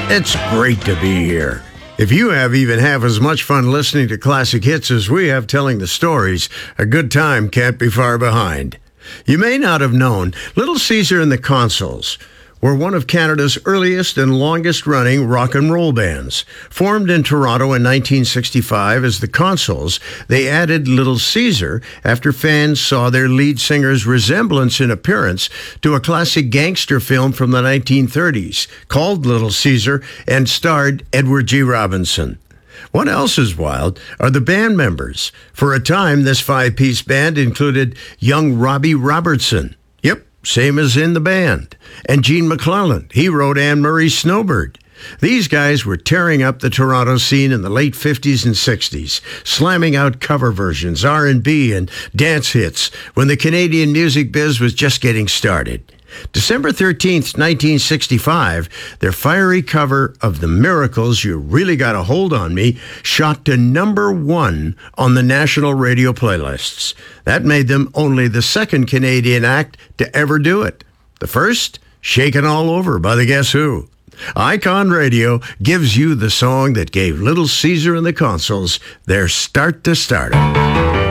It's great to be here. If you have even half as much fun listening to classic hits as we have telling the stories, a good time can't be far behind. You may not have known, Little Caesar and the Consuls were one of Canada's earliest and longest-running rock and roll bands. Formed in Toronto in 1965 as the Consuls, they added Little Caesar after fans saw their lead singer's resemblance in appearance to a classic gangster film from the 1930s called Little Caesar and starred Edward G. Robinson. What else is wild are the band members. For a time, this five-piece band included young Robbie Robertson. Yep, same as in the band. And Gene McClellan. He wrote Anne Murray's Snowbird. These guys were tearing up the Toronto scene in the late 50s and 60s, slamming out cover versions, R&B, and dance hits when the Canadian music biz was just getting started. December 13th, 1965, their fiery cover of The Miracles' You Really Got a Hold on Me shot to #1 on the national radio playlists. That made them only the second Canadian act to ever do it. The first, Shakin' All Over by the Guess Who. Icon Radio gives you the song that gave Little Caesar and the Consuls their start to stardom.